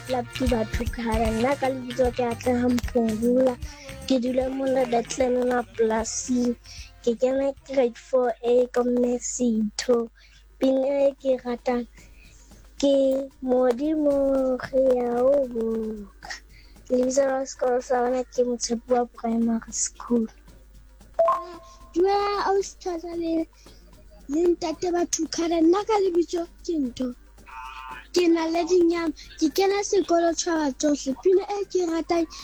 Lapti Batukara, Nakalizo Katleham Pungula, Kidula Mula Detlena Plasi, Kikana grade 4A Comnesito, Pine Kiratan, Ki Modi Moriao, Lisa Scorsana Kim Tepua Primary School. Dua Australia, Lintate Batukara, Nakalizo Kinto. Ke na le dinyama ke kena sekolo tshwara tsohle pina e ke ratang